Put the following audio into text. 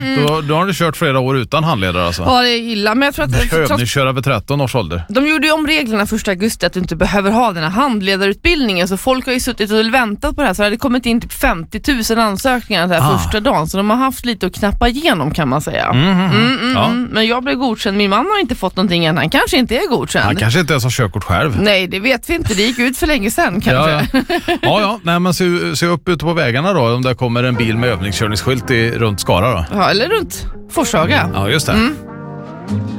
Då har du kört flera år utan handledare alltså. Ja, det är illa. Men jag tror att behöver ni köra vid 13 års ålder? De gjorde ju om reglerna 1 augusti att du inte behöver ha den här handledarutbildningen. Så folk har ju suttit och väntat på det här. Så det hade kommit in typ 50 000 ansökningar den här första dagen. Så de har haft lite att knappa igenom, kan man säga. Ja. Men jag blev godkänd. Min man har inte fått någonting än. Han kanske inte är godkänd. Han kanske inte ens har körkort själv. Nej, det vet vi inte. Det gick ut för länge sedan kanske. Ja. Nej, men se upp ute på vägarna då. Om det kommer en bil med övningskörningsskylt runt Skara då. Ja, eller runt Forshaga. Ja, just det.